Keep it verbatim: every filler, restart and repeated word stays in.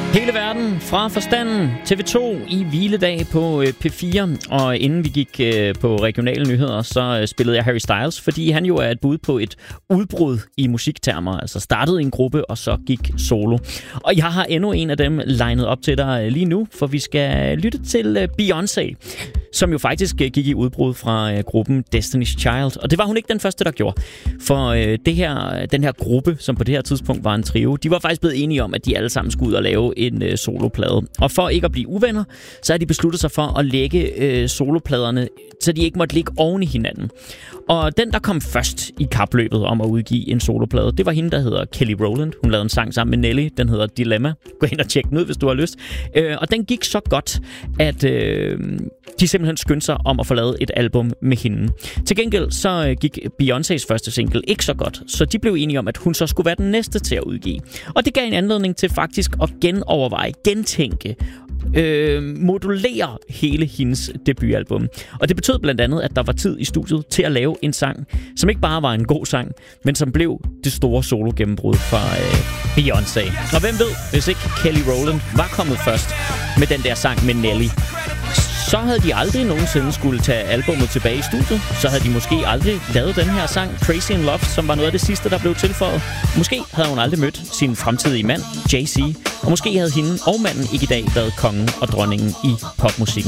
Hele verden fra forstanden. T V to i hviledag på P fire. Og inden vi gik på regionale nyheder, så spillede jeg Harry Styles, fordi han jo er et bud på et udbrud i musiktermer. Altså startede i en gruppe, og så gik solo. Og jeg har endnu en af dem legnet op til dig lige nu, for vi skal lytte til Beyoncé, som jo faktisk gik i udbrud fra gruppen Destiny's Child. Og det var hun ikke den første, der gjorde. For det her, den her gruppe, som på det her tidspunkt var en trio, de var faktisk blevet enige om, at de alle sammen skulle ud og lave en øh, soloplade. Og for ikke at blive uvenner, så har de besluttet sig for at lægge øh, solopladerne, så de ikke måtte ligge oven i hinanden. Og den, der kom først i kapløbet om at udgive en soloplade, det var hende, der hedder Kelly Rowland. Hun lavede en sang sammen med Nelly, den hedder Dilemma. Gå ind og tjek den ud, hvis du har lyst. Øh, og den gik så godt, at øh, de simpelthen skyndte sig om at få lavet et album med hende. Til gengæld så gik Beyoncés første single ikke så godt, så de blev enige om, at hun så skulle være den næste til at udgive. Og det gav en anledning til faktisk at genoverveje, gentænke, øh, modulere hele hendes debutalbum. Og det betød blandt andet, at der var tid i studiet til at lave en sang, som ikke bare var en god sang, men som blev det store solo-gennembrud fra øh, Beyoncé. Og hvem ved, hvis ikke Kelly Rowland var kommet først med den der sang med Nelly, så havde de aldrig nogensinde skulle tage albumet tilbage i studiet. Så havde de måske aldrig lavet den her sang, Crazy in Love, som var noget af det sidste, der blev tilføjet. Måske havde hun aldrig mødt sin fremtidige mand, Jay-Z. Og måske havde hende og manden ikke i dag været kongen og dronningen i popmusikken.